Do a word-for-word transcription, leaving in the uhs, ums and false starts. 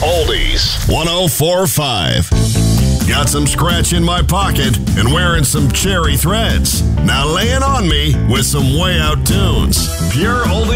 Oldies one oh four point five. Got some scratch in my pocket and wearing some cherry threads. Now laying on me with some way out tunes. Pure Oldies.